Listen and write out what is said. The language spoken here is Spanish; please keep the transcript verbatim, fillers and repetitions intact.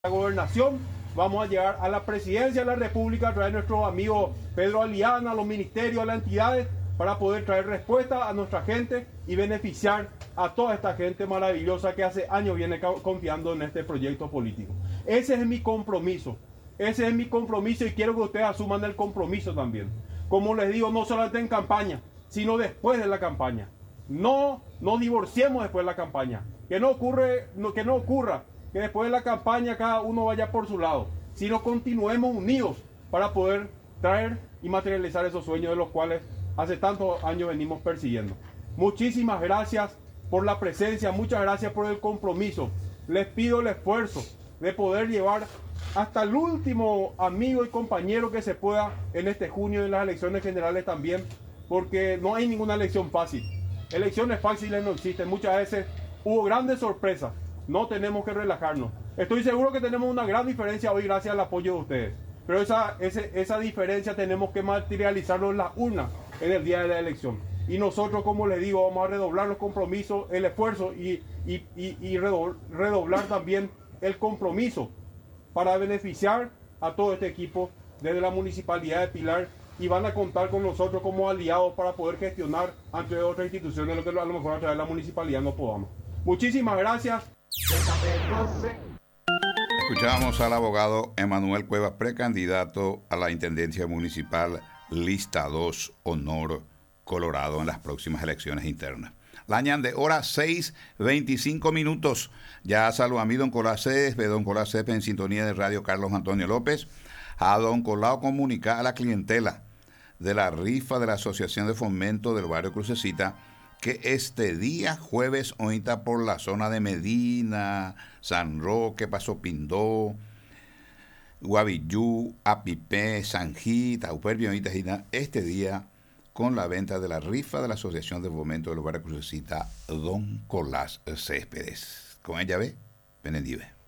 la gobernación, vamos a llegar a la presidencia de la República a través de nuestros amigos Pedro Aliana, a los ministerios, a las entidades, para poder traer respuesta a nuestra gente y beneficiar a toda esta gente maravillosa que hace años viene confiando en este proyecto político. Ese es mi compromiso, ese es mi compromiso y quiero que ustedes asuman el compromiso también. Como les digo, no solamente en campaña, sino después de la campaña. No nos divorciemos después de la campaña. Que no, ocurre, no, que no ocurra que después de la campaña cada uno vaya por su lado, sino continuemos unidos para poder traer y materializar esos sueños de los cuales hace tantos años venimos persiguiendo. Muchísimas gracias por la presencia, muchas gracias por el compromiso. Les pido el esfuerzo de poder llevar hasta el último amigo y compañero que se pueda en este junio de las elecciones generales también, porque no hay ninguna elección fácil. Elecciones fáciles no existen, muchas veces hubo grandes sorpresas, no tenemos que relajarnos. Estoy seguro que tenemos una gran diferencia hoy gracias al apoyo de ustedes, pero esa, ese, esa diferencia tenemos que materializarlo en las urnas en el día de la elección. Y nosotros, como les digo, vamos a redoblar los compromisos, el esfuerzo y, y, y, y redoblar también el compromiso para beneficiar a todo este equipo desde la Municipalidad de Pilar, y van a contar con nosotros como aliados para poder gestionar ante otras instituciones lo que a lo mejor a través de la municipalidad no podamos. Muchísimas gracias. Escuchábamos al abogado Emanuel Cuevas, precandidato a la Intendencia Municipal Lista dos, Honor, Colorado, en las próximas elecciones internas. Lañan de hora seis, veinticinco minutos. Ya saludo a mí, don Colás Césped, don Colás Césped en sintonía de Radio Carlos Antonio López. A don Colao comunica a la clientela de la rifa de la Asociación de Fomento del Barrio Crucecita que este día jueves ahorita por la zona de Medina, San Roque, Paso Pindó, Guavillú, Apipé, Sanjita, Uperbio, ahorita este día con la venta de la rifa de la Asociación de Fomento del Barrio Crucecita, don Colás Céspedes. Con ella ve, Benendive.